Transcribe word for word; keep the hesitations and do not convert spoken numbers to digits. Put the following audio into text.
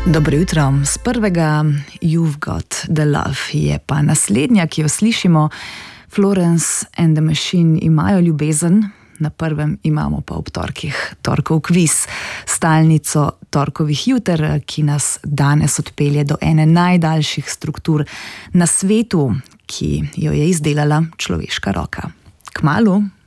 Dobro jutro. Z prvega You've Got the Love je pa naslednja, ki jo slišimo. Florence and the Machine imajo ljubezen, na prvem imamo pa ob torkih torkov kviz, stalnico torkovih juter, ki nas danes odpelje do ene najdaljših struktur na svetu, ki jo je izdelala človeška roka. Kmalu